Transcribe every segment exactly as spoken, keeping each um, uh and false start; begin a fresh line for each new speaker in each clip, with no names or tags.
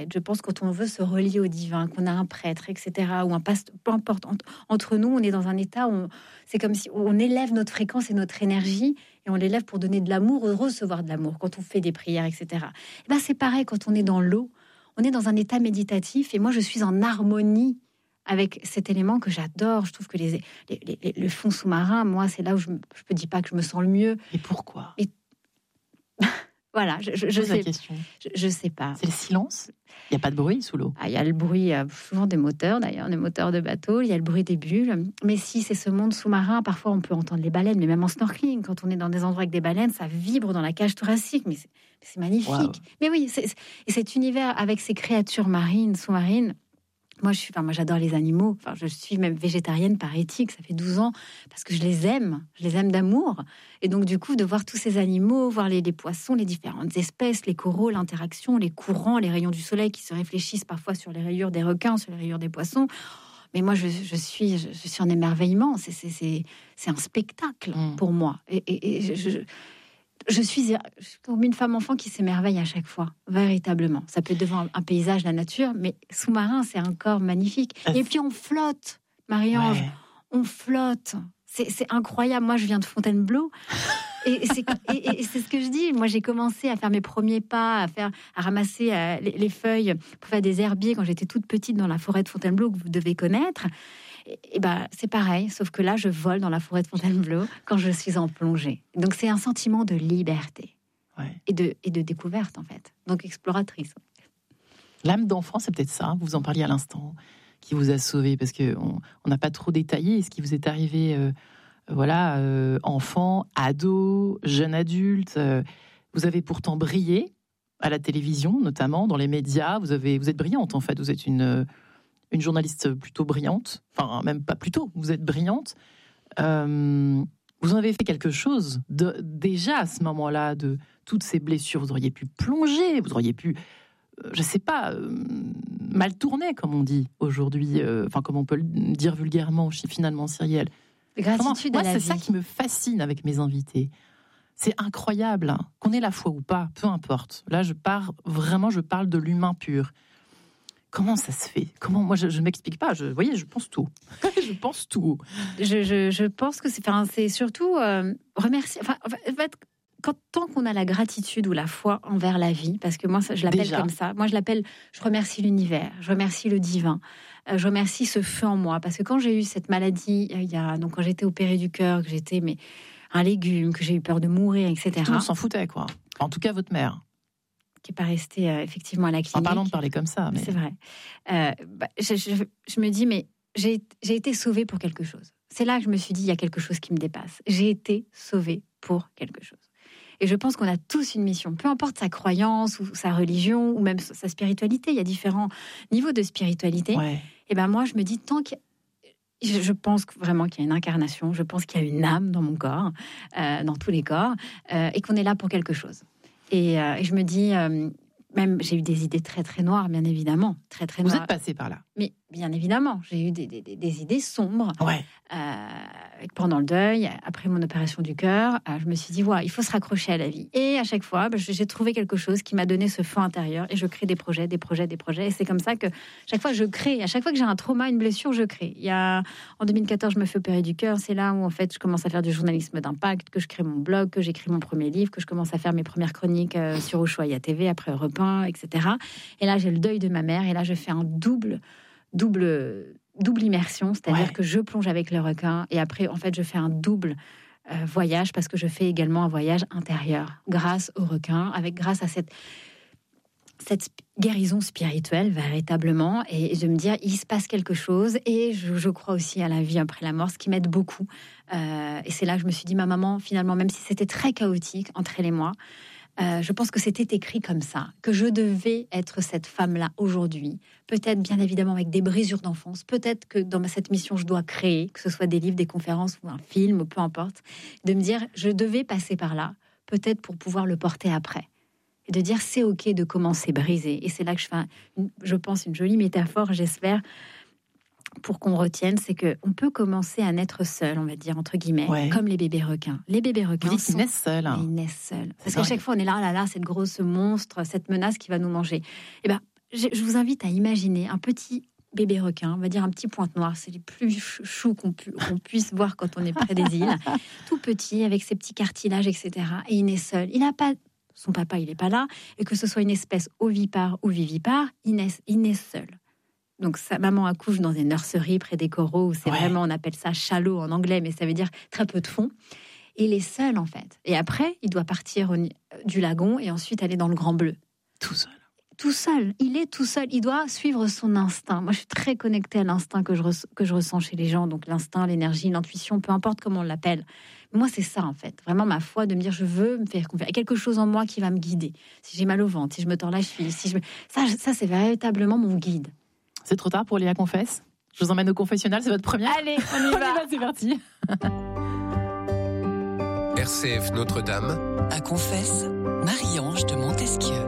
prêtre. Je pense quand on veut se relier au divin, qu'on a un prêtre, et cetera, ou un pasteur, peu importe. Entre nous, on est dans un état où on, c'est comme si on élève notre fréquence et notre énergie, et on l'élève pour donner de l'amour, ou recevoir de l'amour quand on fait des prières, et cetera. Et ben c'est pareil quand on est dans l'eau, on est dans un état méditatif, et moi je suis en harmonie avec cet élément que j'adore. Je trouve que les, les, les, le fond sous-marin, moi, c'est là où je ne dis pas que je me sens le mieux.
Et pourquoi
et... Voilà, je, je, je sais, la question. Je, je sais pas.
C'est le silence. Il n'y a pas de bruit sous l'eau.
Ah, il y a le bruit, euh, souvent des moteurs d'ailleurs, des moteurs de bateau. Il y a le bruit des bulles. Mais si c'est ce monde sous-marin, parfois on peut entendre les baleines, mais même en snorkeling, quand on est dans des endroits avec des baleines, ça vibre dans la cage thoracique. Mais c'est, c'est magnifique. Wow. Mais oui, c'est, c'est, et cet univers avec ces créatures marines, sous-marines. Moi, je suis, enfin, moi, j'adore les animaux. Enfin, je suis même végétarienne par éthique. Ça fait douze ans parce que je les aime. Je les aime d'amour. Et donc, du coup, de voir tous ces animaux, voir les, les poissons, les différentes espèces, les coraux, l'interaction, les courants, les rayons du soleil qui se réfléchissent parfois sur les rayures des requins, sur les rayures des poissons. Mais moi, je, je suis, je, je suis en émerveillement. C'est, c'est, c'est, c'est un spectacle mmh. pour moi. Et, et, et je, je Je suis, je suis comme une femme enfant qui s'émerveille à chaque fois, véritablement. Ça peut être devant un paysage, la nature, mais sous-marin, c'est encore magnifique. Et puis on flotte, Marie-Ange, ouais. on flotte. C'est, c'est incroyable. Moi, je viens de Fontainebleau, et c'est, et, et c'est ce que je dis. Moi, j'ai commencé à faire mes premiers pas, à faire, à ramasser euh, les, les feuilles pour faire des herbiers quand j'étais toute petite dans la forêt de Fontainebleau que vous devez connaître. Et, et ben, c'est pareil, sauf que là, je vole dans la forêt de Fontainebleau quand je suis en plongée. Donc, c'est un sentiment de liberté ouais. et, de, et de découverte, en fait. Donc, exploratrice.
L'âme d'enfant, c'est peut-être ça, vous en parliez à l'instant, qui vous a sauvé, parce qu'on n'a pas trop détaillé ce qui vous est arrivé, euh, voilà, euh, enfant, ado, jeune adulte. Euh, vous avez pourtant brillé à la télévision, notamment, dans les médias. Vous, avez, vous êtes brillante, en fait. Vous êtes une... une journaliste plutôt brillante, enfin même pas plutôt, vous êtes brillante. Euh, vous en avez fait quelque chose de, déjà à ce moment-là de toutes ces blessures. Vous auriez pu plonger, vous auriez pu, euh, je sais pas, euh, mal tourner comme on dit aujourd'hui, euh, enfin comme on peut le dire vulgairement, finalement, Cyrielle.
Gratitude
Comment,
à la
moi,
vie.
C'est ça qui me fascine avec mes invités. C'est incroyable, hein, qu'on ait la foi ou pas, peu importe. Là, je pars vraiment, je parle de l'humain pur. Comment ça se fait ? Comment moi je ne m'explique pas. Je, vous voyez, je pense tout. je pense tout.
Je, je, je pense que c'est, enfin, c'est surtout euh, remercier. Enfin, en fait, quand, tant qu'on a la gratitude ou la foi envers la vie, parce que moi, ça, je l'appelle Déjà. comme ça. Moi, je l'appelle. Je remercie l'univers. Je remercie le divin. Euh, je remercie ce feu en moi, parce que quand j'ai eu cette maladie, il y a donc quand j'étais opérée du cœur, que j'étais mais un légume, que j'ai eu peur de mourir, et cetera.
Tout le monde s'en foutait, quoi. En tout cas, votre mère.
Qui n'est pas restée euh, effectivement à la clinique.
En parlant de parler comme ça. Mais...
C'est vrai. Euh, bah, je, je, je me dis, mais j'ai, j'ai été sauvée pour quelque chose. C'est là que je me suis dit, il y a quelque chose qui me dépasse. J'ai été sauvée pour quelque chose. Et je pense qu'on a tous une mission, peu importe sa croyance ou sa religion ou même sa spiritualité. Il y a différents niveaux de spiritualité. Ouais. Et ben moi, je me dis, tant que je pense vraiment qu'il y a une incarnation, je pense qu'il y a une âme dans mon corps, euh, dans tous les corps, euh, et qu'on est là pour quelque chose. Et, euh, et je me dis, euh, même j'ai eu des idées très très noires, bien évidemment, très très noires.
Vous êtes passée par là.
Mais bien évidemment, j'ai eu des, des, des idées sombres.
Ouais.
Euh, pendant le deuil, après mon opération du cœur, euh, je me suis dit, voilà, il faut se raccrocher à la vie. Et à chaque fois, bah, j'ai trouvé quelque chose qui m'a donné ce feu intérieur, et je crée des projets, des projets, des projets. Et c'est comme ça que chaque fois je crée. À chaque fois que j'ai un trauma, une blessure, je crée. Il y a en deux mille quatorze, je me fais opérer du cœur. C'est là où en fait, je commence à faire du journalisme d'impact, que je crée mon blog, que j'écris mon premier livre, que je commence à faire mes premières chroniques euh, sur Ushuaïa T V, après Europe un, et cetera. Et là, j'ai le deuil de ma mère, et là, je fais un double, double. double immersion, c'est-à-dire ouais. que je plonge avec le requin et après, en fait, je fais un double euh, voyage parce que je fais également un voyage intérieur grâce au requin, avec grâce à cette, cette guérison spirituelle véritablement. Et je me dis, il se passe quelque chose et je, je crois aussi à la vie après la mort, ce qui m'aide beaucoup. Euh, et c'est là que je me suis dit, ma maman, finalement, même si c'était très chaotique entre elle et moi, Euh, je pense que c'était écrit comme ça, que je devais être cette femme-là aujourd'hui. Peut-être, bien évidemment, avec des brisures d'enfance. Peut-être que dans cette mission, je dois créer, que ce soit des livres, des conférences ou un film, ou peu importe, de me dire, je devais passer par là, peut-être pour pouvoir le porter après. Et de dire, c'est OK de commencer brisé. Et c'est là que je fais, une, je pense, une jolie métaphore, j'espère, pour qu'on retienne, c'est qu'on peut commencer à naître seul, on va dire, entre guillemets, ouais. comme les bébés requins. Les bébés requins
Vous dites qu'ils naissent seuls. Hein.
Ils naissent seuls. Parce qu'à chaque fois, on est là, oh là là, cette grosse monstre, cette menace qui va nous manger. Et ben, je, je vous invite à imaginer un petit bébé requin, on va dire un petit pointe noire, c'est les plus choux qu'on, pu, qu'on puisse voir quand on est près des îles, tout petit, avec ses petits cartilages, et cetera. Et il naît seul. Il n'a pas, son papa, il n'est pas là, et que ce soit une espèce ovipare ou vivipare, il naît, il naît seul. Donc sa maman accouche dans des nurseries près des coraux, où c'est ouais. vraiment, on appelle ça shallow en anglais, mais ça veut dire très peu de fond. Et il est seul en fait. Et après, il doit partir au, du lagon et ensuite aller dans le Grand Bleu.
Tout seul.
Tout seul. Il est tout seul. Il doit suivre son instinct. Moi, je suis très connectée à l'instinct que je, res, que je ressens chez les gens. Donc l'instinct, l'énergie, l'intuition, peu importe comment on l'appelle. Moi, c'est ça en fait. Vraiment ma foi de me dire, je veux me faire confiance. Il y a quelque chose en moi qui va me guider. Si j'ai mal au ventre, si je me tords la cheville, si je me... ça, ça, c'est véritablement mon guide.
C'est trop tard pour Léa Confesse. Je vous emmène au confessionnal, c'est votre première.
Allez, on y va.
On y va, c'est parti.
R C F Notre-Dame.
À Confesse, Marie-Ange de Montesquieu.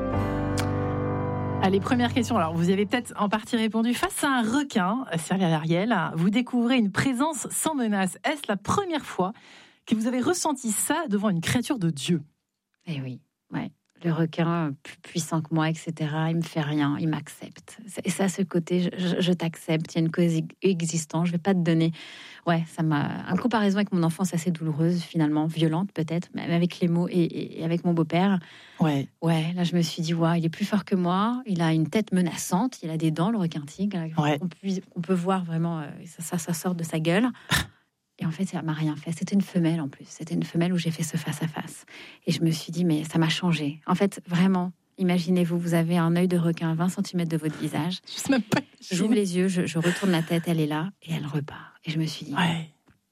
Allez, première question. Alors, vous y avez peut-être en partie répondu. Face à un requin, Cyrielle Ariel, vous découvrez une présence sans menace. Est-ce la première fois que vous avez ressenti ça devant une créature de Dieu ?
Eh oui, ouais. Le requin, plus puissant que moi, et cetera, il me fait rien, il m'accepte. Et ça, ce côté, je, je t'accepte, il y a une cause existante, je vais pas te donner... Ouais, ça m'a... En comparaison avec mon enfance assez douloureuse, finalement, violente peut-être, mais avec les mots et, et avec mon beau-père.
Ouais.
Ouais, là, je me suis dit, ouais, il est plus fort que moi, il a une tête menaçante, il a des dents, le requin-tigre,
ouais.
on, peut, on peut voir vraiment, euh, ça, ça, ça sort de sa gueule. Et en fait, ça m'a rien fait. C'était une femelle en plus. C'était une femelle où j'ai fait ce face-à-face. Et je me suis dit, mais ça m'a changé. En fait, vraiment, imaginez-vous, vous avez un œil de requin à vingt centimètres de votre visage.
Je sais même pas.
J'ouvre les yeux, je, je retourne la tête, elle est là, et elle repart. Et je me suis dit...
Ouais.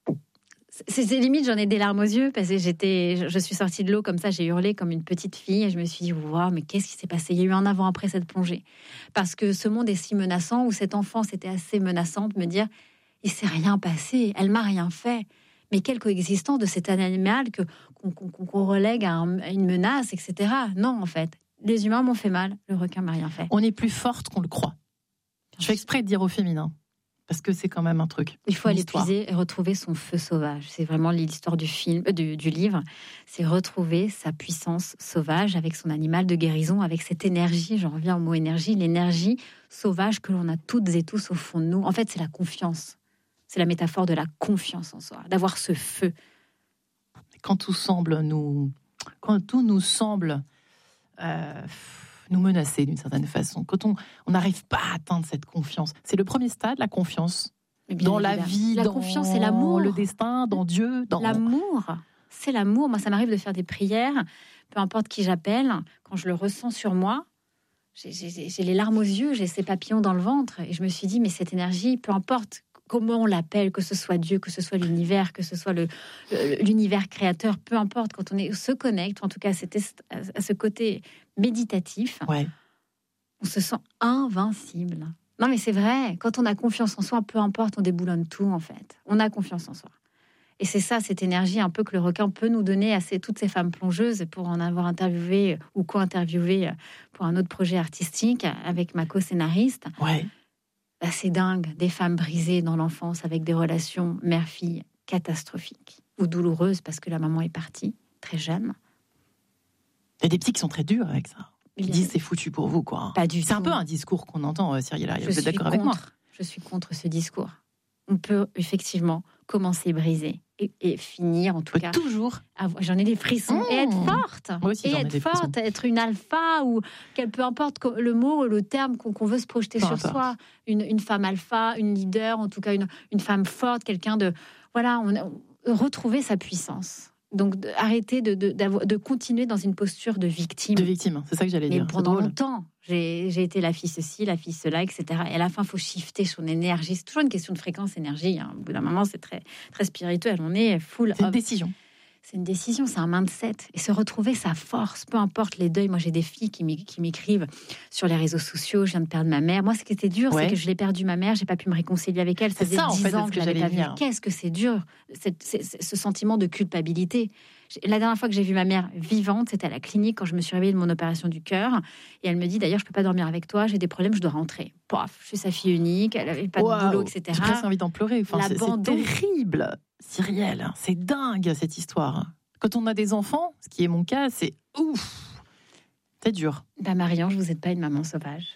C'est, c'est limite, j'en ai des larmes aux yeux, parce que j'étais, je, je suis sortie de l'eau comme ça, j'ai hurlé comme une petite fille, et je me suis dit, waouh, mais qu'est-ce qui s'est passé ? Il y a eu un avant après cette plongée. Parce que ce monde est si menaçant, où cette enfance était assez menaçante, me dire... Il s'est rien passé, elle m'a rien fait. Mais quelle coexistence de cet animal que, qu'on, qu'on, qu'on relègue à, un, à une menace, et cetera. Non, en fait, les humains m'ont fait mal, le requin m'a rien fait.
On est plus forte qu'on le croit. Je fais exprès de dire au féminin, parce que c'est quand même un truc.
Il faut aller puiser et retrouver son feu sauvage. C'est vraiment l'histoire du film, euh, du, du livre. C'est retrouver sa puissance sauvage avec son animal de guérison, avec cette énergie. J'en reviens au mot énergie, l'énergie sauvage que l'on a toutes et tous au fond de nous. En fait, c'est la confiance. C'est la métaphore de la confiance en soi, d'avoir ce feu.
Quand tout semble nous, quand tout nous semble euh, nous menacer d'une certaine façon, quand on on n'arrive pas à atteindre cette confiance, c'est le premier stade, la confiance dans la vie,
la
dans
confiance, c'est l'amour,
le destin, dans Dieu, dans
l'amour. C'est l'amour. Moi, ça m'arrive de faire des prières, peu importe qui j'appelle, quand je le ressens sur moi. J'ai, j'ai, j'ai les larmes aux yeux, j'ai ces papillons dans le ventre, et je me suis dit, mais cette énergie, peu importe comment on l'appelle, que ce soit Dieu, que ce soit l'univers, que ce soit le, le, l'univers créateur, peu importe, quand on est, se connecte, en tout cas c'était à ce côté méditatif,
ouais.
On se sent invincible. Non mais c'est vrai, quand on a confiance en soi, peu importe, on déboulonne tout en fait. On a confiance en soi. Et c'est ça, cette énergie un peu que le requin peut nous donner à ces, toutes ces femmes plongeuses, pour en avoir interviewé ou co-interviewé pour un autre projet artistique avec ma co-scénariste.
Ouais.
Bah, c'est dingue, des femmes brisées dans l'enfance avec des relations mère-fille catastrophiques ou douloureuses parce que la maman est partie très jeune.
Il y a des petits qui sont très durs avec ça. Ils
Bien.
disent c'est foutu pour vous, quoi.
Pas du
c'est
tout.
un peu un discours qu'on entend, Cyrielle Ariel. Vous êtes d'accord
contre,
avec moi ?
Je suis contre ce discours. On peut effectivement commencer brisé et, et finir en tout cas.
Toujours.
Avoir, j'en ai des frissons mmh. et être forte.
Moi aussi,
et
j'en ai
être
des
forte,
frissons.
être une alpha ou quel peu importe le mot, le terme qu'on, qu'on veut se projeter
peu
sur
importe.
soi. Une, une femme alpha, une leader, en tout cas une, une femme forte, quelqu'un de voilà, on, on, retrouver sa puissance. Donc de, arrêter de, de, de continuer dans une posture de victime.
De victime, c'est ça que j'allais
Mais
dire.
pendant longtemps, j'ai, j'ai été la fille ceci, la fille cela, et cetera. Et à la fin, il faut shifter son énergie. C'est toujours une question de fréquence, énergie. Hein. Au bout d'un moment, c'est très, très spirituel. On est full.
C'est une décision.
C'est une décision, c'est un mindset. Et se retrouver sa force, peu importe les deuils. Moi, j'ai des filles qui, m'é- qui m'écrivent sur les réseaux sociaux. Je viens de perdre ma mère. Moi, ce qui était dur,
ouais.
c'est que je l'ai perdu ma mère. J'ai pas pu me réconcilier avec elle. Ça
c'est
faisait
ça, en
dix
fait,
ans
ce
que
que
je l'avais
j'allais
pas
dire.
vue. Qu'est-ce que c'est dur, cette, c'est, c'est, ce sentiment de culpabilité. La dernière fois que j'ai vu ma mère vivante, c'était à la clinique quand je me suis réveillée de mon opération du cœur. Et elle me dit, d'ailleurs, je peux pas dormir avec toi, j'ai des problèmes, je dois rentrer. Pof, je suis sa fille unique, elle avait pas de
wow.
boulot, et cetera.
J'ai presque envie d'en pleurer. Enfin, c'est, c'est terrible, Cyrielle. C'est dingue, cette histoire. Quand on a des enfants, ce qui est mon cas, c'est ouf. C'est dur.
Bah Marie-Ange, vous n'êtes pas une maman sauvage.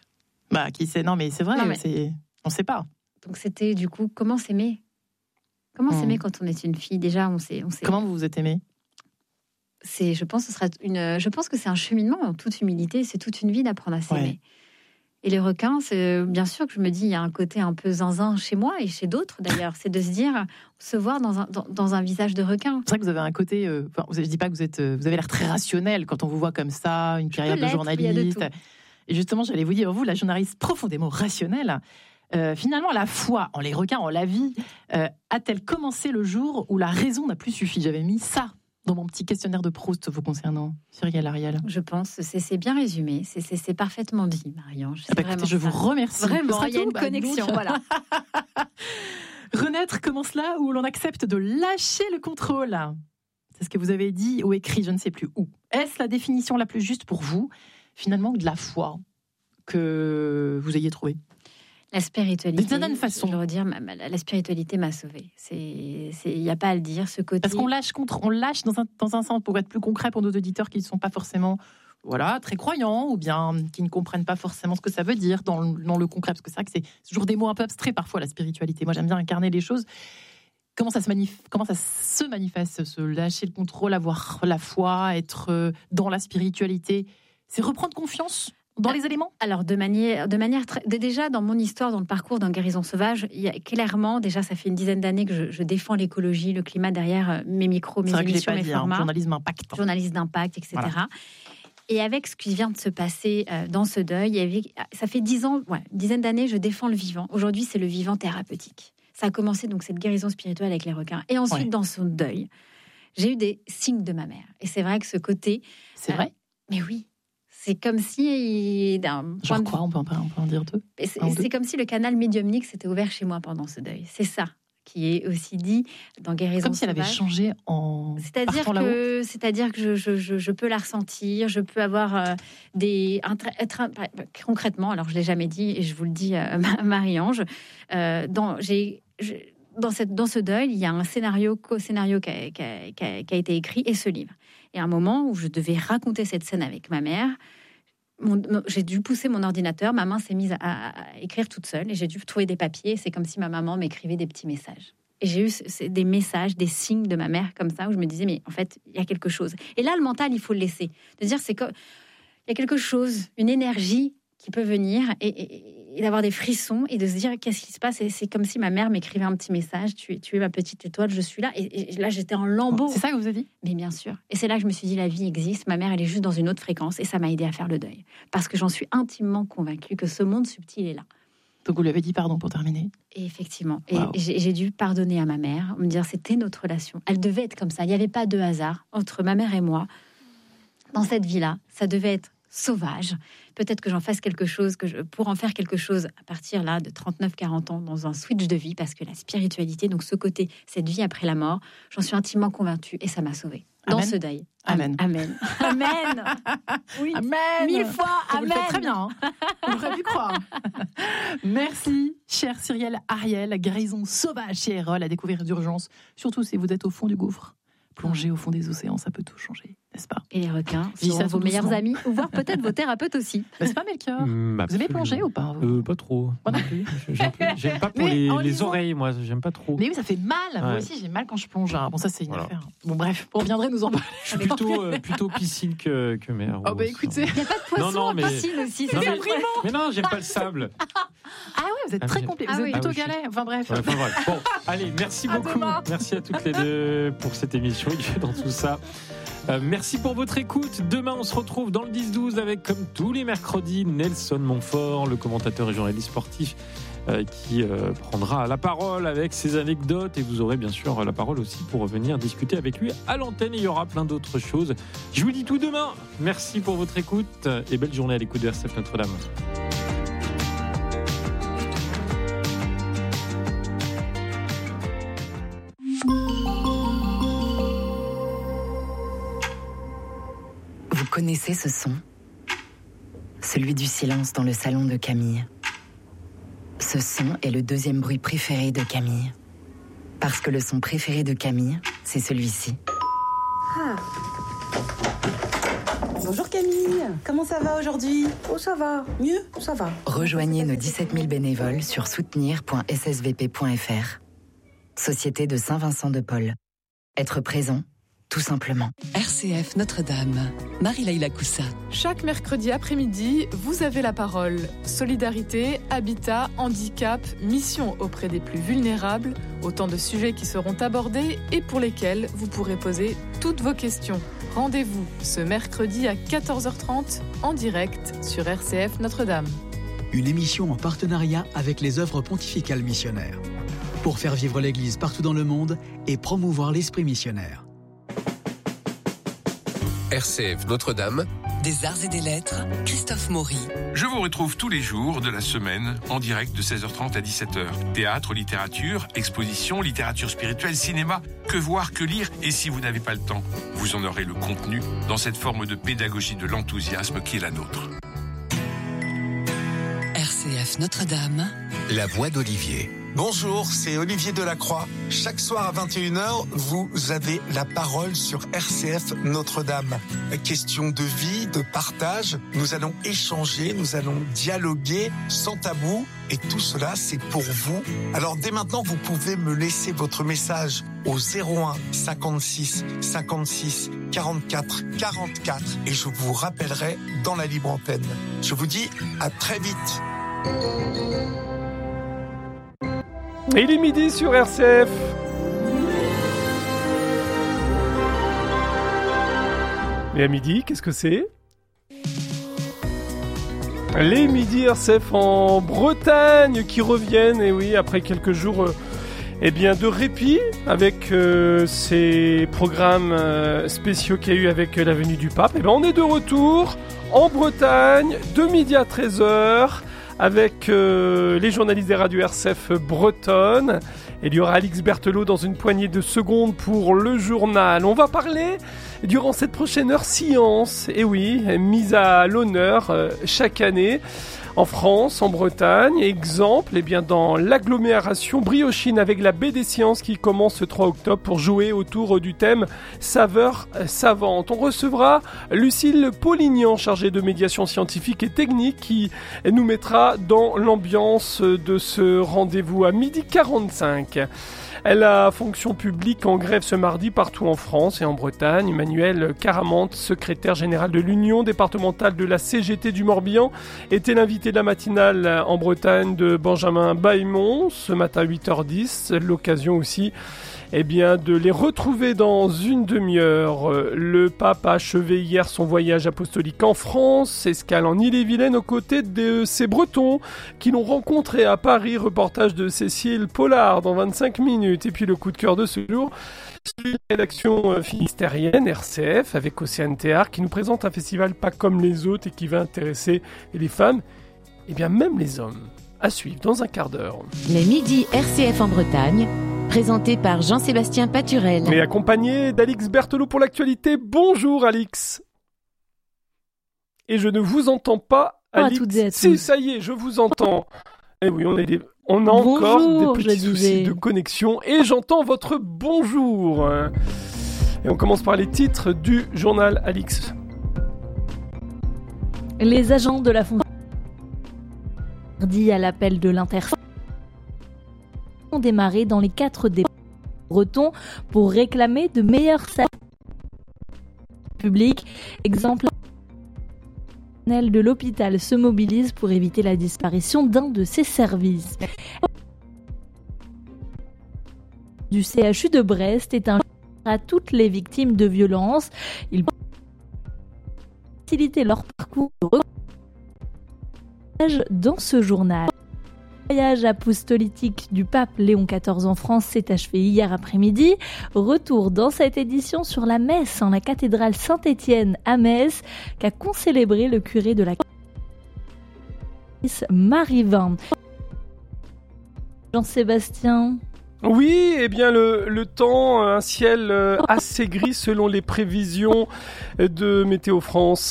Bah, qui sait ? Non, mais c'est vrai,
Non, mais-
c'est... on ne sait pas.
Donc c'était du coup, comment s'aimer ? Comment
Hmm.
s'aimer quand on est une fille ? Déjà, on sait, on sait.
Comment vous vous êtes aimé ?
C'est, je pense, que ce sera une. Je pense que c'est un cheminement en toute humilité. C'est toute une vie d'apprendre à s'aimer.
Ouais.
Et les requins, c'est bien sûr que je me dis, il y a un côté un peu zinzin chez moi et chez d'autres d'ailleurs. C'est de se dire, se voir dans un dans, dans un visage de requin.
C'est vrai que vous avez un côté. Euh, enfin, je dis pas que vous êtes. euh, Vous avez l'air très rationnel quand on vous voit comme ça, une carrière de
l'être, il y a de
journaliste.
tout.
Et justement, j'allais vous dire, vous, la journaliste profondément rationnelle, euh, finalement, la foi en les requins, en la vie, euh, a-t-elle commencé le jour où la raison n'a plus suffi ? J'avais mis ça dans mon petit questionnaire de Proust vous concernant, Cyrielle Ariel.
Je pense, c'est, c'est bien résumé. C'est, c'est, c'est parfaitement dit, Marie-Ange. C'est
Ah bah,
vraiment
écoutez, je
ça.
vous remercie.
Vraiment,
Ce sera
il y a
tout.
une
Bah,
connexion.
donc,
Voilà.
Renaître commence là où l'on accepte de lâcher le contrôle. C'est ce que vous avez dit ou écrit, je ne sais plus où. Est-ce la définition la plus juste pour vous, finalement, de la foi que vous ayez trouvée ?
La spiritualité.
D'une certaine façon.
Je veux dire, ma- ma- la spiritualité m'a sauvée. C'est, c'est, il n'y a pas à le dire. Ce côté.
Parce qu'on lâche contre, on lâche dans un, dans un sens, pour être plus concret pour nos auditeurs qui ne sont pas forcément, voilà, très croyants ou bien qui ne comprennent pas forcément ce que ça veut dire dans le, dans le concret, parce que c'est vrai que c'est toujours des mots un peu abstraits parfois, la spiritualité. Moi, j'aime bien incarner les choses. Comment ça se manif- comment ça se manifeste, se lâcher le contrôle, avoir la foi, être euh, dans la spiritualité ? C'est reprendre confiance dans les éléments ?
Alors, de manière, de manière très, de- déjà dans mon histoire, dans le parcours d'un Guérison Sauvage, il y a clairement, déjà, ça fait une dizaine d'années que je, je défends l'écologie, le climat derrière euh, mes micros, mes
C'est vrai que je l'ai
émissions,
pas
mes
dit, hein,
formats,
journalisme impact.
journaliste d'impact, et cetera.
Voilà.
Et avec ce qui vient de se passer euh, dans ce deuil, il y avait- ça fait dix ans, ouais, une dizaine d'années, je défends le vivant. Aujourd'hui, c'est le vivant thérapeutique. Ça a commencé donc cette guérison spirituelle avec les requins. Et ensuite,
Ouais.
dans son deuil, j'ai eu des signes de ma mère. Et c'est vrai que ce côté,
C'est vrai ?
mais oui, c'est comme si d'un point
Genre
de
quoi ? On peut, en, on peut en dire deux ?
Et C'est
Un ou deux.
c'est comme si le canal médiumnique s'était ouvert chez moi pendant ce deuil. C'est ça qui est aussi dit dans Guérison
Comme si elle avait
Sauvage.
changé en
C'est-à-dire
partant là-haut.
que, c'est-à-dire que je, je, je, je peux la ressentir, je peux avoir euh, des... un tra- être un- concrètement, alors je ne l'ai jamais dit, et je vous le dis, euh, Marie-Ange, euh, dans, j'ai, je- dans, cette, dans ce deuil, il y a un scénario, co-scénario qui a, qui a- qui a- qui a été écrit, et ce livre. Et à un moment où je devais raconter cette scène avec ma mère, mon- mon- j'ai dû pousser mon ordinateur, ma main s'est mise à, à- à écrire toute seule, et j'ai dû trouver des papiers, c'est comme si ma maman m'écrivait des petits messages. Et j'ai eu ce- ce- des messages, des signes de ma mère comme ça, où je me disais, mais en fait, il y a quelque chose. Et là, le mental, il faut le laisser. De dire, c'est comme, il y a quelque chose, une énergie qui peut venir et, et- et d'avoir des frissons et de se dire, qu'est-ce qui se passe ? Et c'est comme si ma mère m'écrivait un petit message, tu es, tu es ma petite étoile, je suis là. Et, et là, j'étais en lambeaux.
C'est ça que vous avez dit ?
Mais bien sûr. Et c'est là que je me suis dit, la vie existe, ma mère, elle est juste dans une autre fréquence. Et ça m'a aidé à faire le deuil. Parce que j'en suis intimement convaincue que ce monde subtil est là.
Donc vous lui avez dit pardon pour terminer.
Et effectivement, et
Wow.
j'ai, j'ai dû pardonner à ma mère, me dire c'était notre relation. Elle devait être comme ça. Il n'y avait pas de hasard entre ma mère et moi. Dans cette vie-là, ça devait être sauvage. Peut-être que j'en fasse quelque chose, que je, pour en faire quelque chose à partir là de trente-neuf quarante ans dans un switch de vie, parce que la spiritualité, donc ce côté, cette vie après la mort, j'en suis intimement convaincue et ça m'a sauvée. Dans
Amen.
ce deuil.
Amen.
Amen. Amen. Oui.
Amen.
Mille fois,
Vous le
amen.
faites très bien. Hein. On aurait pu croire. Merci, chère Cyrielle Ariel. Guérison sauvage chez Erol, à découvrir d'urgence. Surtout si vous êtes au fond du gouffre. Plonger au fond des océans, ça peut tout changer, n'est-ce pas ?
Et les requins
Je dis
sont
ça
vos
tout
meilleurs
doucement.
amis, ou voire peut-être vos thérapeutes aussi.
N'est-ce pas, Melchior ?
Mm,
Vous aimez
absolument.
plonger ou pas vous
Euh, Pas trop.
Moi non plus.
J'aime, j'aime pas pour
Mais
les,
en
les
lisant-
oreilles, moi. J'aime pas trop.
Mais oui, ça fait mal. Moi
Ouais.
aussi, j'ai mal quand je plonge. hein. Bon, ça, c'est une
Voilà.
affaire. Bon, bref, on reviendrait nous en parler.
Je suis plutôt, euh, plutôt piscine que, que mer.
Oh, bah
aussi.
écoutez.
Il n'y a pas de poisson
Non, non,
en
mais-
piscine aussi, c'est
Non,
ça
mais,
le problème.
mais non, j'aime pas le sable.
Ah ouais, vous êtes
Ah,
très
mais-
complet.
Ah
Vous êtes
oui.
plutôt
Ah oui, je suis-
galet. Enfin bref.
Ouais, enfin, bref. Bon, allez, merci
À
beaucoup.
demain.
Merci à toutes les deux pour cette émission. Il fait dans tout ça. Euh, merci pour votre écoute. Demain, on se retrouve dans le dix douze avec, comme tous les mercredis, Nelson Montfort, le commentateur et journaliste sportif euh, qui euh, prendra la parole avec ses anecdotes. Et vous aurez bien sûr la parole aussi pour venir discuter avec lui à l'antenne. Et il y aura plein d'autres choses. Je vous dis tout demain. Merci pour votre écoute et belle journée à l'écoute de R C F Notre-Dame.
Vous connaissez ce son ? Celui du silence dans le salon de Camille. Ce son est le deuxième bruit préféré de Camille. Parce que le son préféré de Camille, c'est celui-ci.
Bonjour Camille, comment ça va aujourd'hui? Oh ça va, mieux, ça va.
Rejoignez nos dix-sept mille bénévoles sur soutenir point s s v p point f r. Société de Saint-Vincent-de-Paul. Être présent, tout simplement.
R C F Notre-Dame, Marie-Laïla Coussa.
Chaque mercredi après-midi, vous avez la parole. Solidarité, habitat, handicap, mission auprès des plus vulnérables, autant de sujets qui seront abordés et pour lesquels vous pourrez poser toutes vos questions. Rendez-vous ce mercredi à quatorze heures trente en direct sur R C F Notre-Dame.
Une émission en partenariat avec les œuvres pontificales missionnaires. Pour faire vivre l'Église partout dans le monde et promouvoir l'esprit missionnaire.
R C F Notre-Dame.
Des arts et des lettres, Christophe Maury.
Je vous retrouve tous les jours de la semaine en direct de seize heures trente à dix-sept heures. Théâtre, littérature, exposition, littérature spirituelle, cinéma, que voir, que lire. Et si vous n'avez pas le temps, vous en aurez le contenu dans cette forme de pédagogie de l'enthousiasme qui est la nôtre.
R C F Notre-Dame.
La voix d'Olivier.
Bonjour, c'est Olivier Delacroix. Chaque soir à vingt et une heures, vous avez la parole sur R C F Notre-Dame. Question de vie, de partage. Nous allons échanger, nous allons dialoguer sans tabou. Et tout cela, c'est pour vous. Alors dès maintenant, vous pouvez me laisser votre message au zéro un cinquante-six cinquante-six quarante-quatre quarante-quatre et je vous rappellerai dans la libre antenne. Je vous dis à très vite.
Et il est midi sur R C F. Et à midi, qu'est-ce que c'est? Les midis R C F en Bretagne qui reviennent, et oui, après quelques jours euh, eh bien, de répit avec euh, ces programmes euh, spéciaux qu'il y a eu avec euh, la venue du pape. Et bien, on est de retour en Bretagne, de midi à treize heures. Avec euh, les journalistes des radios R C F bretonnes. Il y aura Alix Berthelot dans une poignée de secondes pour le journal. On va parler durant cette prochaine heure science, et oui, mise à l'honneur euh, chaque année en France, en Bretagne. Exemple, eh bien, dans l'agglomération briochine avec la baie des sciences qui commence le trois octobre pour jouer autour du thème saveurs savantes. On recevra Lucille Polignan, chargée de médiation scientifique et technique, qui nous mettra dans l'ambiance de ce rendez-vous à midi quarante-cinq. La fonction publique en grève ce mardi partout en France et en Bretagne. Emmanuel Caramante, secrétaire général de l'Union départementale de la C G T du Morbihan, était l'invité de la matinale en Bretagne de Benjamin Bailmont ce matin à huit heures dix. L'occasion aussi eh bien, de les retrouver dans une demi-heure. Le pape a achevé hier son voyage apostolique en France, escale en Ille-et-Vilaine aux côtés de ces Bretons qui l'ont rencontré à Paris. Reportage de Cécile Pollard dans vingt-cinq minutes. Et puis le coup de cœur de ce jour, c'est la rédaction finistérienne R C F avec Océane Théard qui nous présente un festival pas comme les autres et qui va intéresser les femmes et bien même les hommes. À suivre dans un quart d'heure.
Les midis R C F en Bretagne, présenté par Jean-Sébastien Paturel.
Et accompagné d'Alix Berthelot pour l'actualité. Bonjour Alix. Et je ne vous entends pas, Alix.
À toutes et à tous.
Si, ça y est, je vous entends. Et oui, on, est des... on a
bonjour,
encore des petits soucis de connexion. Et j'entends votre bonjour. Et on commence par les titres du journal, Alix.
Les agents de la fonction dit à l'appel de l'Interfond ont démarré dans les quatre départements bretons pour réclamer de meilleurs salaires publics. Exemple, le personnel de l'hôpital se mobilise pour éviter la disparition d'un de ses services. Du C H U de Brest est un à toutes les victimes de violences. Il peut faciliter leur parcours de dans ce journal. Le voyage apostolique du pape Léon quatorze en France s'est achevé hier après-midi. Retour dans cette édition sur la messe en la cathédrale Saint-Étienne à Metz qu'a concélébré le curé de la Marie-Vin. Jean-Sébastien.
Oui, eh bien le, le temps, un ciel assez gris selon les prévisions de Météo France.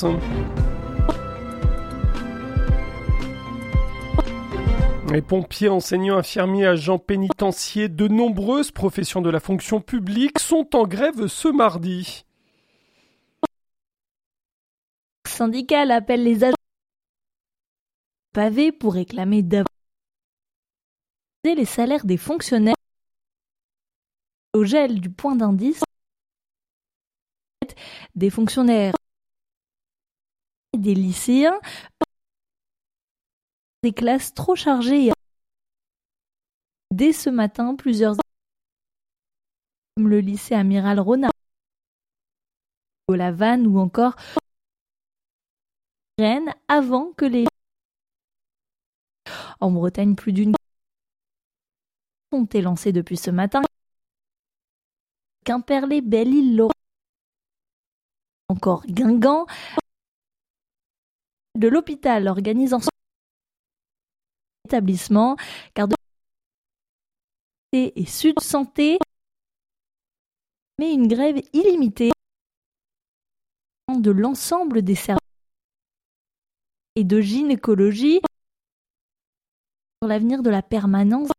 Les pompiers, enseignants, infirmiers, agents pénitentiaires, de nombreuses professions de la fonction publique sont en grève ce mardi.
syndicale appelle les agents pavés pour réclamer davantage les salaires des fonctionnaires au gel du point d'indice des fonctionnaires et des lycéens, des classes trop chargées. Dès ce matin, plusieurs comme le lycée Amiral Renard, la Vanne ou encore Rennes, avant que les en Bretagne, plus d'une ont été lancées depuis ce matin. Quimperlé, Belle-Île, Lorraine, encore Guingamp, de l'hôpital organisant son établissement, car de et Sud Santé, mais une grève illimitée de l'ensemble des services et de gynécologie sur l'avenir de la permanence.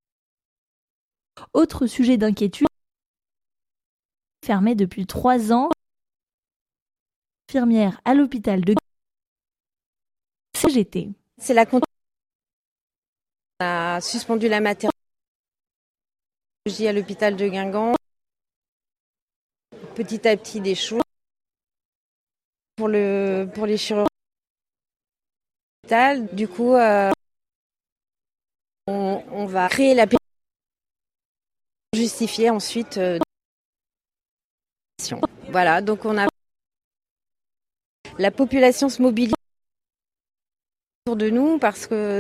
Autre sujet d'inquiétude, fermé depuis trois ans, infirmière à l'hôpital de C G T.
C'est la con- On a suspendu la maternité à l'hôpital de Guingamp. Petit à petit des choses pour le pour les chirurgiens. Du coup, euh, on, on va créer la pétition, justifier ensuite. Euh, voilà, donc on a la population se mobilise autour de nous parce que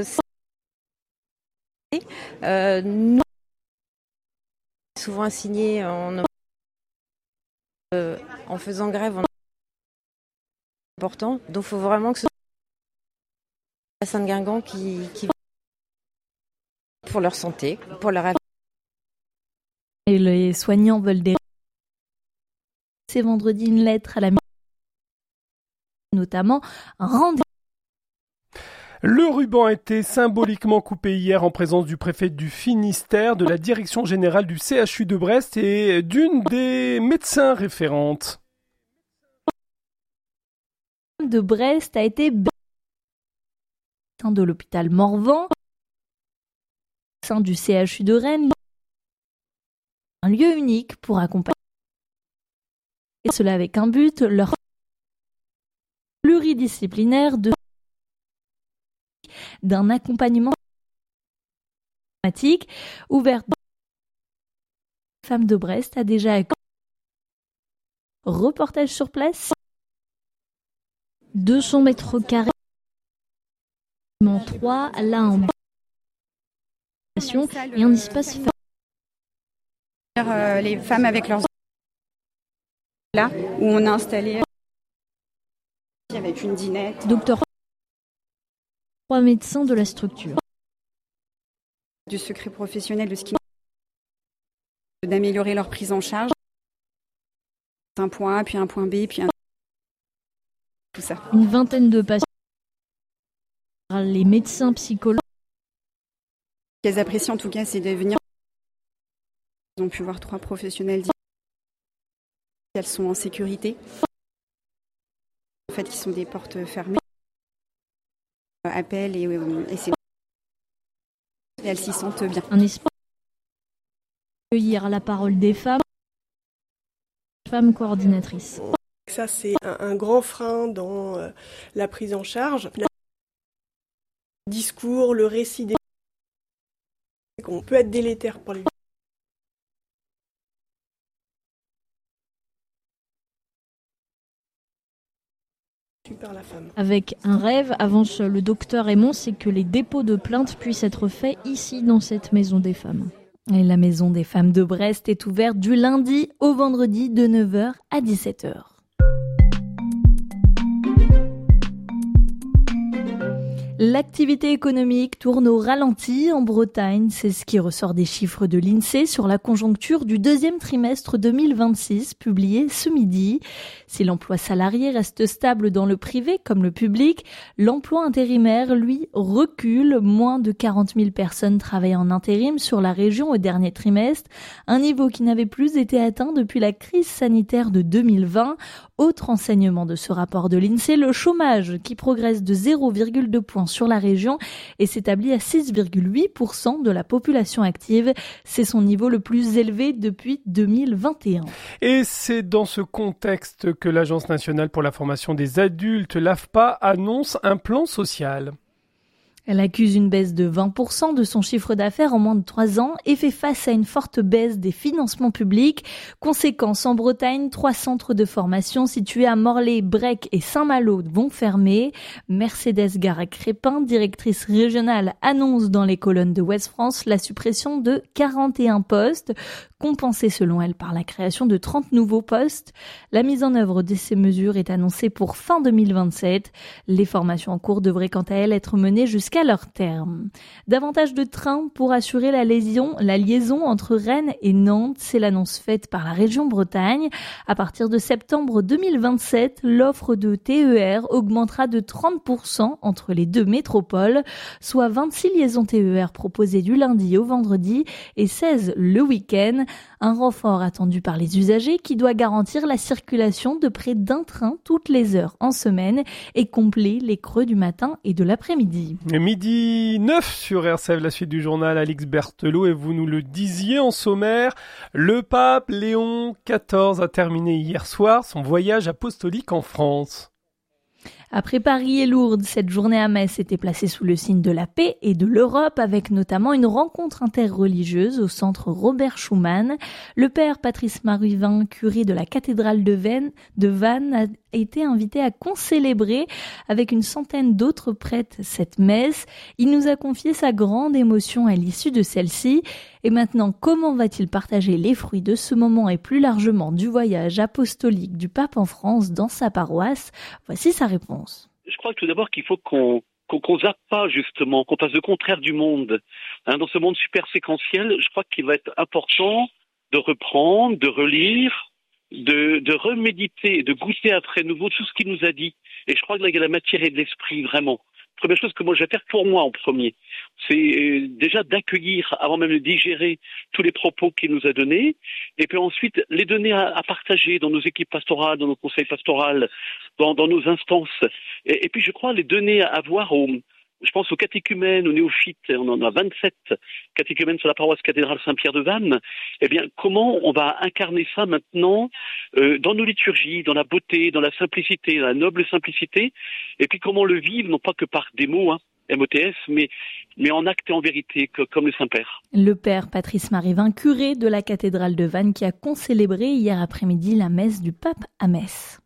euh, nous souvent assigné en euh, en faisant grève en important, donc il faut vraiment que ce soit la Saint-Guingamp qui, qui pour leur santé, pour leur avenir.
Et les soignants veulent des c'est vendredi une lettre à la notamment un rendez-vous.
Le ruban a été symboliquement coupé hier en présence du préfet du Finistère, de la direction générale du C H U de Brest et d'une des médecins référentes.
De Brest a été de l'hôpital Morvan, sein du C H U de Rennes, un lieu unique pour accompagner et cela avec un but, leur pluridisciplinaire de d'un accompagnement thématique ouvert. Femme de Brest a déjà reportage sur place.
deux cents mètres carrés. trois, là en et un espace
euh, les femmes avec leurs là où on a installé avec une dinette.
Docteur trois médecins de la structure.
Du secret professionnel de ce qui d'améliorer leur prise en charge. Un point A, puis un point B, puis un tout ça.
Une vingtaine de patients. Les médecins psychologues.
Ce qu'elles apprécient en tout cas, c'est de venir. Ils ont pu voir trois professionnels. Elles sont en sécurité. En fait, qui sont des portes fermées. Appel et, et c'est et elles s'y sentent bien.
Un espoir accueillir la parole des femmes, femmes coordinatrices.
Ça c'est un, un grand frein dans euh, la prise en charge. Le discours, le récit des qu'on peut être délétère pour les Super, la femme.
Avec un rêve, avance le docteur Aymon, c'est que les dépôts de plaintes puissent être faits ici, dans cette maison des femmes.
Et la maison des femmes de Brest est ouverte du lundi au vendredi de neuf heures à dix-sept heures. L'activité économique tourne au ralenti en Bretagne, c'est ce qui ressort des chiffres de l'INSEE sur la conjoncture du deuxième trimestre deux mille vingt-six, publié ce midi. Si l'emploi salarié reste stable dans le privé comme le public, l'emploi intérimaire, lui, recule. Moins de quarante mille personnes travaillent en intérim sur la région au dernier trimestre, un niveau qui n'avait plus été atteint depuis la crise sanitaire de deux mille vingt. Autre enseignement de ce rapport de l'INSEE, le chômage qui progresse de zéro virgule deux points sur la région et s'établit à six virgule huit pour cent de la population active. C'est son niveau le plus élevé depuis deux mille vingt et un.
Et c'est dans ce contexte que l'Agence nationale pour la formation des adultes, l'A F P A, annonce un plan social.
Elle accuse une baisse de vingt pour cent de son chiffre d'affaires en moins de trois ans et fait face à une forte baisse des financements publics. Conséquence, en Bretagne, trois centres de formation situés à Morlaix, Brec et Saint-Malo vont fermer. Mercedes Garac-Crépin, directrice régionale, annonce dans les colonnes de Ouest France la suppression de quarante et un postes, compensée selon elle par la création de trente nouveaux postes. La mise en œuvre de ces mesures est annoncée pour fin deux mille vingt-sept. Les formations en cours devraient quant à elles être menées jusqu'à leur terme. Davantage de trains pour assurer la liaison, la liaison entre Rennes et Nantes, c'est l'annonce faite par la région Bretagne. À partir de septembre deux mille vingt-sept, l'offre de T E R augmentera de trente pour cent entre les deux métropoles, soit vingt-six liaisons T E R proposées du lundi au vendredi et seize le week-end. Un renfort attendu par les usagers qui doit garantir la circulation de près d'un train toutes les heures en semaine et combler les creux du matin et de l'après-midi.
Midi neuf sur R C F, la suite du journal, Alix Berthelot, et vous nous le disiez en sommaire, le pape Léon quatorze a terminé hier soir son voyage apostolique en France.
Après Paris et Lourdes, cette journée à Metz était placée sous le signe de la paix et de l'Europe, avec notamment une rencontre interreligieuse au centre Robert Schuman. Le père Patrice Marivin, curé de la cathédrale de Vannes, de Vannes, a été invité à concélébrer avec une centaine d'autres prêtres cette messe. Il nous a confié sa grande émotion à l'issue de celle-ci. Et maintenant, comment va-t-il partager les fruits de ce moment et plus largement du voyage apostolique du pape en France dans sa paroisse? Voici sa réponse.
Je crois que tout d'abord qu'il faut qu'on qu'on, qu'on zappe pas justement, qu'on fasse le contraire du monde. Hein, dans ce monde super séquentiel, je crois qu'il va être important de reprendre, de relire, de, de reméditer, de goûter après nouveau tout ce qu'il nous a dit. Et je crois que là, il y a la matière et de l'esprit, vraiment. Première chose que moi je vais faire pour moi en premier, c'est déjà d'accueillir, avant même de digérer tous les propos qu'il nous a donnés, et puis ensuite les donner à, à partager dans nos équipes pastorales, dans nos conseils pastoraux, dans, dans nos instances. Et, et puis je crois les donner à, à voir aux, je pense aux catéchumènes, aux néophytes, on en a vingt-sept catéchumènes sur la paroisse cathédrale Saint-Pierre de Vannes. Eh bien, comment on va incarner ça maintenant euh, dans nos liturgies, dans la beauté, dans la simplicité, dans la noble simplicité, et puis comment le vivre, non pas que par des mots, hein, M O T S, mais, mais en acte et en vérité, que, comme le Saint-Père.
Le père Patrice Marivin, curé de la cathédrale de Vannes, qui a concélébré hier après-midi la messe du pape à Metz.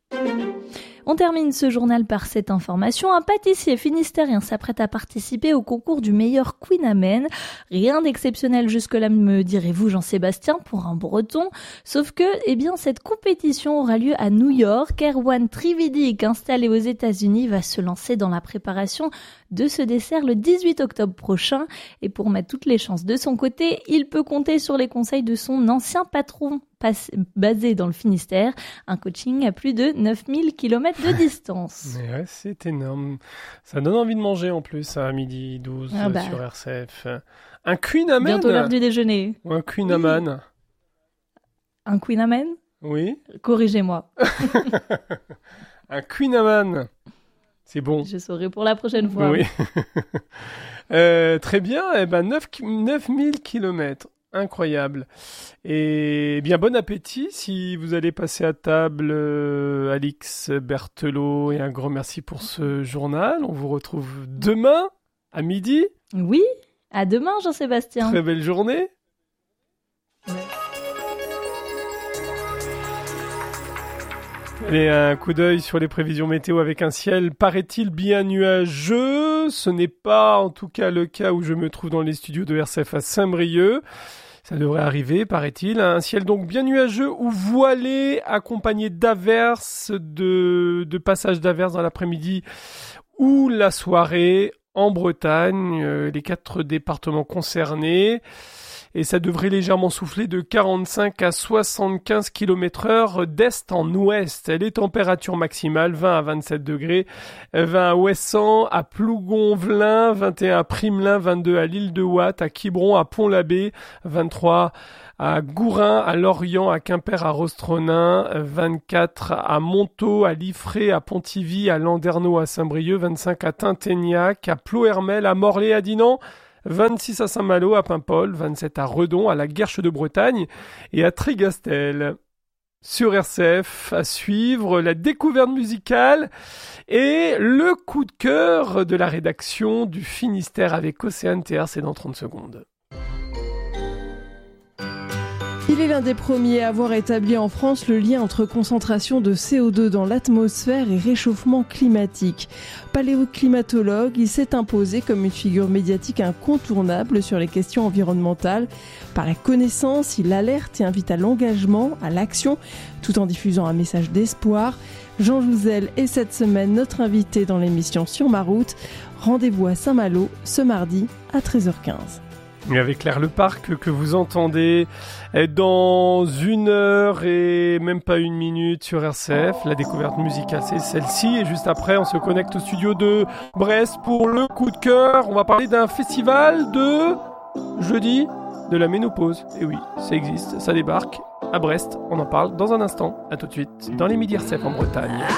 On termine ce journal par cette information. Un pâtissier finistérien s'apprête à participer au concours du meilleur Queen Amen. Rien d'exceptionnel jusque-là, me direz-vous, Jean-Sébastien, pour un breton. Sauf que, eh bien, cette compétition aura lieu à New York. Erwan Trividic, installé aux États-Unis, va se lancer dans la préparation de ce dessert le dix-huit octobre prochain. Et pour mettre toutes les chances de son côté, il peut compter sur les conseils de son ancien patron, basé dans le Finistère, un coaching à plus de neuf mille kilomètres de distance.
Mais ouais, c'est énorme. Ça donne envie de manger en plus à midi douze ah bah. sur R C F. Un Queen Amen.
Bientôt l'heure du déjeuner.
Ou un Queen Amen.
Un Queen Amen ?
Oui.
Corrigez-moi.
Un Queen Amen. C'est bon.
Je saurai pour la prochaine fois.
Oui. euh, très bien. Eh ben, neuf mille kilomètres. Incroyable. Et bien, bon appétit si vous allez passer à table, euh, Alix Berthelot, et un grand merci pour ce journal. On vous retrouve demain à midi.
Oui, à demain, Jean-Sébastien.
Très belle journée. Ouais. Allez, un coup d'œil sur les prévisions météo avec un ciel, paraît-il, bien nuageux. Ce n'est pas en tout cas le cas où je me trouve dans les studios de R C F à Saint-Brieuc. Ça devrait arriver, paraît-il. Un ciel donc bien nuageux ou voilé, accompagné d'averses, de, de passages d'averses dans l'après-midi ou la soirée en Bretagne, euh, les quatre départements concernés. et ça devrait légèrement souffler de quarante-cinq à soixante-quinze kilomètres heure d'est en ouest. Les températures maximales vingt à vingt-sept degrés, vingt à Ouessant, à Plougonvelin, vingt et un à Primelin, vingt-deux à l'île de Ouate, à Quiberon, à Pont-l'Abbé, vingt-trois à Gourin, à Lorient, à Quimper, à Rostronin, vingt-quatre à Montaut, à Liffré, à Pontivy, à Landerneau, à Saint-Brieuc, vingt-cinq à Tinténiac, à Plohermel, à Morlaix, à Dinan, vingt-six à Saint-Malo, à Paimpol, vingt-sept à Redon, à la Guerche de Bretagne et à Trigastel. Sur R C F, à suivre la découverte musicale et le coup de cœur de la rédaction du Finistère avec Océane T R, c'est dans trente secondes.
Il est l'un des premiers à avoir établi en France le lien entre concentration de C O deux dans l'atmosphère et réchauffement climatique. Paléoclimatologue, il s'est imposé comme une figure médiatique incontournable sur les questions environnementales. Par la connaissance, il alerte et invite à l'engagement, à l'action, tout en diffusant un message d'espoir. Jean Jouzel est cette semaine notre invité dans l'émission Sur ma route. Rendez-vous à Saint-Malo ce mardi à treize heures quinze.
Et avec Claire Leparc que vous entendez dans une heure et même pas une minute sur R C F. La découverte musicale, c'est celle-ci. Et juste après, on se connecte au studio de Brest pour le coup de cœur. On va parler d'un festival de jeudi de la ménopause. Et oui, ça existe, ça débarque à Brest. On en parle dans un instant. À tout de suite dans les Midi R C F en Bretagne.